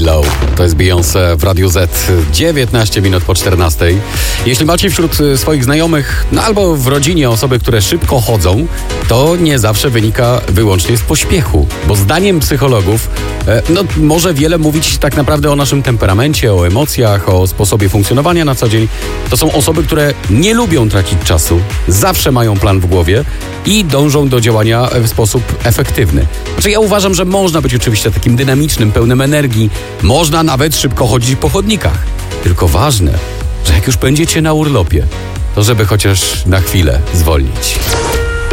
Low. To jest Beyoncé w Radiu Z, 19 minut po 14. Jeśli macie wśród swoich znajomych, albo w rodzinie osoby, które szybko chodzą, to nie zawsze wynika wyłącznie z pośpiechu, bo zdaniem psychologów może wiele mówić tak naprawdę o naszym temperamencie, o emocjach, o sposobie funkcjonowania na co dzień. To są osoby, które nie lubią tracić czasu, zawsze mają plan w głowie i dążą do działania w sposób efektywny. Znaczy ja uważam, że można być oczywiście takim dynamicznym, pełnym energii, można nawet szybko chodzić po chodnikach. Tylko ważne, że jak już będziecie na urlopie, to żeby chociaż na chwilę zwolnić.